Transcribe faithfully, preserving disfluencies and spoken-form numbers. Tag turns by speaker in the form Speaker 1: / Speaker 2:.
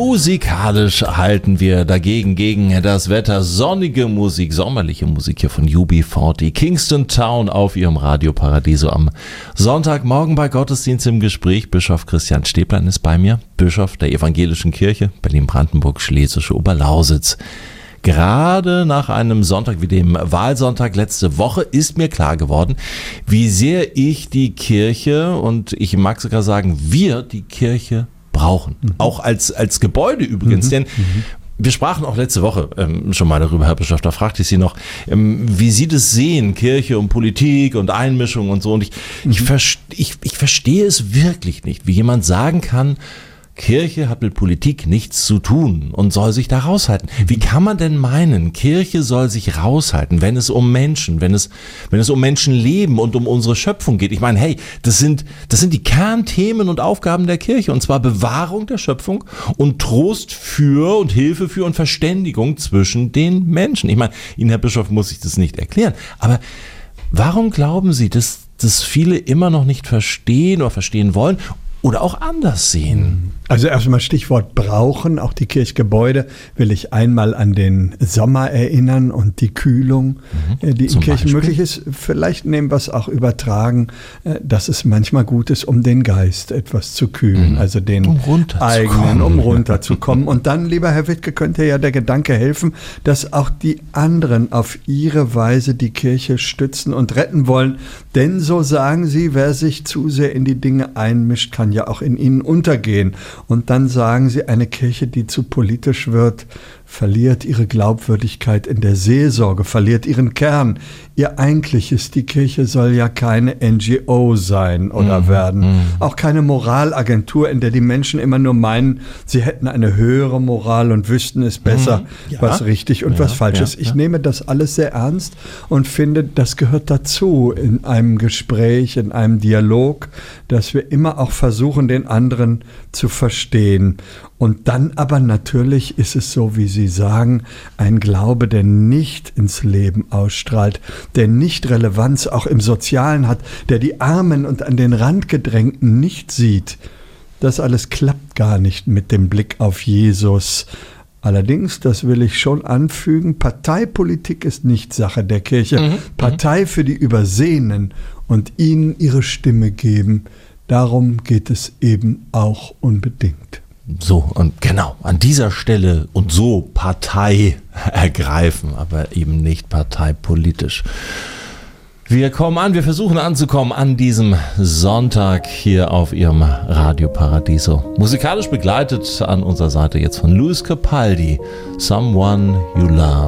Speaker 1: Musikalisch halten wir dagegen gegen das Wetter. Sonnige Musik, sommerliche Musik hier von U B vierzig. Kingston Town auf ihrem Radio Paradiso am Sonntagmorgen bei Gottesdienst im Gespräch. Bischof Christian Stäblein ist bei mir, Bischof der Evangelischen Kirche Berlin-Brandenburg-Schlesische Oberlausitz. Gerade nach einem Sonntag wie dem Wahlsonntag letzte Woche ist mir klar geworden, wie sehr ich die Kirche und ich mag sogar sagen, wir die Kirche brauchen. Mhm. Auch als, als Gebäude übrigens, mhm. denn mhm. wir sprachen auch letzte Woche ähm, schon mal darüber, Herr Bischof, da fragte ich Sie noch, ähm, wie Sie das sehen, Kirche und Politik und Einmischung und so. Und ich, mhm. ich, verste, ich, ich verstehe es wirklich nicht, wie jemand sagen kann, Kirche hat mit Politik nichts zu tun und soll sich da raushalten. Wie kann man denn meinen, Kirche soll sich raushalten, wenn es um Menschen, wenn es, wenn es um Menschenleben und um unsere Schöpfung geht? Ich meine, hey, das sind, das sind die Kernthemen und Aufgaben der Kirche, und zwar Bewahrung der Schöpfung und Trost für und Hilfe für und Verständigung zwischen den Menschen. Ich meine, Ihnen, Herr Bischof, muss ich das nicht erklären, aber warum glauben Sie, dass, dass viele immer noch nicht verstehen oder verstehen wollen oder auch anders sehen?
Speaker 2: Also erstmal Stichwort brauchen, auch die Kirchgebäude will ich einmal an den Sommer erinnern und die Kühlung, mhm. die in Kirchen möglich ist. Vielleicht nehmen wir es auch übertragen, dass es manchmal gut ist, um den Geist etwas zu kühlen, mhm. also den
Speaker 1: um
Speaker 2: eigenen, um runterzukommen. Und dann, lieber Herr Wittke, könnte ja der Gedanke helfen, dass auch die anderen auf ihre Weise die Kirche stützen und retten wollen. Denn so sagen sie, wer sich zu sehr in die Dinge einmischt, kann ja auch in ihnen untergehen. Und dann sagen sie, eine Kirche, die zu politisch wird, verliert ihre Glaubwürdigkeit in der Seelsorge, verliert ihren Kern. Ihr eigentliches, die Kirche soll ja keine N G O sein oder mm, werden. Mm. Auch keine Moralagentur, in der die Menschen immer nur meinen, sie hätten eine höhere Moral und wüssten es besser, mm, ja. was richtig und ja, was falsch ja, ist. Ich ja. nehme das alles sehr ernst und finde, das gehört dazu in einem Gespräch, in einem Dialog, dass wir immer auch versuchen, den anderen zu verstehen. Und dann aber natürlich ist es so, wie Sie sagen, ein Glaube, der nicht ins Leben ausstrahlt, der nicht Relevanz auch im Sozialen hat, der die Armen und an den Rand gedrängten nicht sieht. Das alles klappt gar nicht mit dem Blick auf Jesus. Allerdings, das will ich schon anfügen, Parteipolitik ist nicht Sache der Kirche. Mhm. Partei für die Übersehenen und ihnen ihre Stimme geben, darum geht es eben auch unbedingt.
Speaker 1: So, und genau, an dieser Stelle und so Partei ergreifen, aber eben nicht parteipolitisch. Wir kommen an, wir versuchen anzukommen an diesem Sonntag hier auf Ihrem Radio Paradiso. Musikalisch begleitet an unserer Seite jetzt von Lewis Capaldi, Someone You Love.